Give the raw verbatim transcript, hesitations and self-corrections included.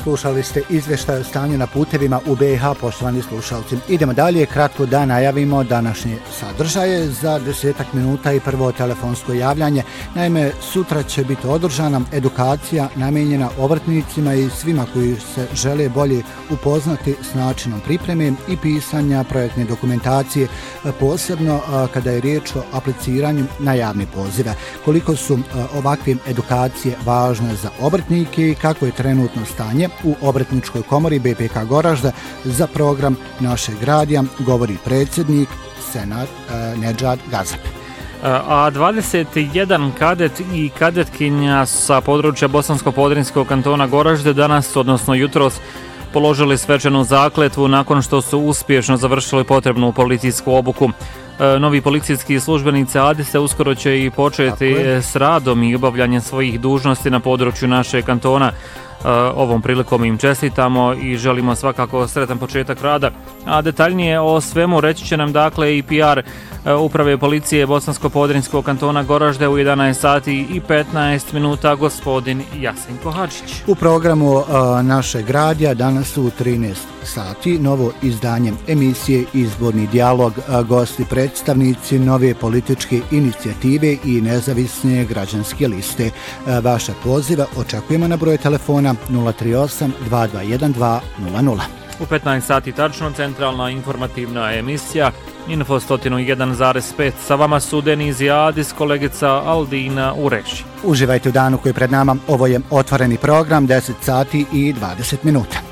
Slušali ste izvještaj o stanju na putevima u B i H, poštovani slušalci. Idemo dalje, kratko da najavimo današnje sadržaje za desetak minuta i prvo telefonsko javljanje. Naime, sutra će biti održana edukacija namijenjena obrtnicima i svima koji se žele bolje upoznati s načinom pripreme i pisanja projektne dokumentacije, posebno kada je riječ o apliciranju na javne pozive. Koliko su ovakve edukacije važne za obrtnike i kako je trenutno stanje u Obrtničkoj komori B P K Goražde za program našeg radija, govori predsjednik Senad Nedžad Gazap. A dvadeset jedan kadet i kadetkinja sa područja Bosansko-Podrinjskog kantona Goražde danas, odnosno jutros, položili svečanu zakletvu nakon što su uspješno završili potrebnu policijsku obuku. Novi policijski službenici A D I S-a uskoro će i početi s radom i obavljanjem svojih dužnosti na području našeg kantona. Ovom prilikom im čestitamo i želimo svakako sretan početak rada. A detaljnije o svemu reći će nam dakle i P R Uprave policije Bosansko-Podrinjskog kantona Goražde u jedanaest sati i petnaest minuta gospodin Jasenko Hadžić. U programu uh, našeg radija danas u trinaest sati novo izdanje emisije Izborni dijalog, uh, gosti predstavnici nove političke inicijative i nezavisne građanske liste. Uh, vaše pozive očekujemo na broj telefona nula tri osam dva dva jedan dva nula nula. U petnaest sati tačno centralna informativna emisija Info sto jedan zarez pet. Sa vama su Deniz i Adis, kolegica Aldina Ureši. Uživajte u danu koji je pred nama. Ovo je otvoreni program, deset sati i dvadeset minuta.